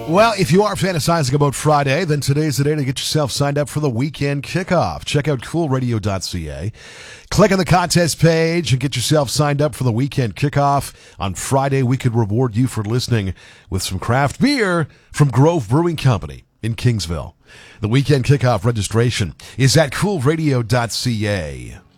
Well, if you are fantasizing about Friday, then today's the day to get yourself signed up for the weekend kickoff. Check out coolradio.ca. Click on the contest page and get yourself signed up for the weekend kickoff. On Friday, we could reward you for listening with some craft beer from Grove Brewing Company in Kingsville. The weekend kickoff registration is at coolradio.ca.